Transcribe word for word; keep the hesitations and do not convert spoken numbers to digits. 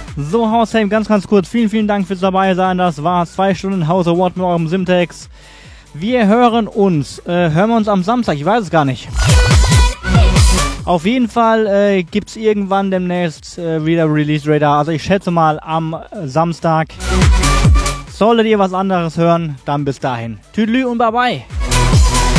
So, Haushame, ganz, ganz kurz. Vielen, vielen Dank fürs dabei sein. Das war zwei Stunden House of What mit eurem Simtex. Wir hören uns. Äh, hören wir uns am Samstag? Ich weiß es gar nicht. Auf jeden Fall äh, gibt's irgendwann demnächst äh, wieder Release Radar. Also ich schätze mal am äh, Samstag. Solltet ihr was anderes hören, dann bis dahin. Tüdelü und bye bye.